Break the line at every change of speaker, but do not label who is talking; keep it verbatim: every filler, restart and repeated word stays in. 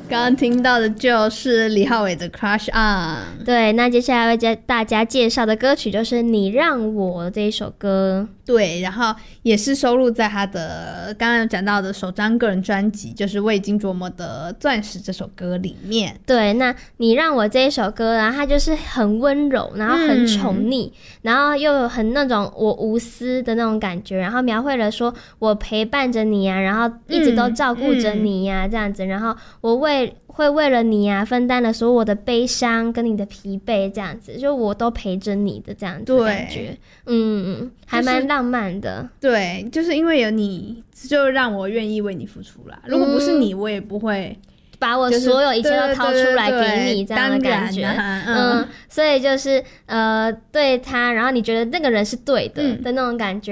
刚刚听到的就是李浩伟的 Crush On。
对，那接下来为大家介绍的歌曲就是你让我这一首歌。
对，然后也是收录在他的刚刚有讲到的首张个人专辑，就是未经琢磨的钻石这首歌里面。
对，那你让我这一首歌啊，它就是很温柔，然后很宠溺、嗯、然后又有很那种我无私的那种感觉，然后描绘了说我陪伴着你啊，然后一直都照顾着你呀、啊嗯嗯、这样子，然后我为会为了你啊分担了所有我的悲伤跟你的疲惫，这样子就我都陪着你的这样子的感觉。嗯，还蛮浪漫的、
就是、对，就是因为有你就让我愿意为你付出啦，如果不是你、嗯、我也不会
把我所有一切都掏出来给你，这样的感觉。啊、嗯, 嗯，所以就是呃对他，然后你觉得那个人是对的、嗯、的那种感觉。